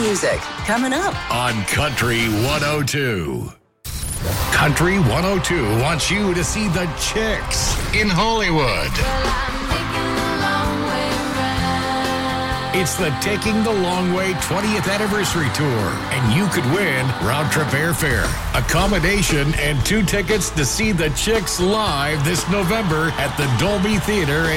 music coming up on Country 102. Country 102 wants you to see the Chicks in Hollywood. It's the Taking the Long Way 20th Anniversary Tour, and you could win round-trip airfare, accommodation, and 2 tickets to see the Chicks live this November at the Dolby Theater